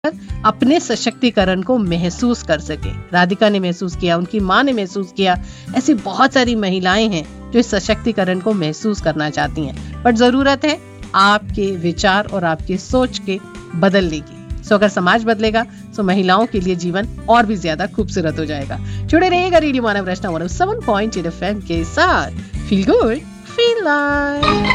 अपने सशक्तिकरण को महसूस कर सके। राधिका ने महसूस किया, उनकी माँ ने महसूस किया। ऐसी बहुत सारी महिलाएं हैं जो इस सशक्तिकरण को महसूस करना चाहती हैं, पर जरूरत है आपके विचार और आपके सोच के बदलने की। अगर समाज बदलेगा तो महिलाओं के लिए जीवन और भी ज्यादा खूबसूरत हो जाएगा। जुड़े रहिएगा रेडियो मानव रचना 107.8 FM के साथ। Feel good, feel live.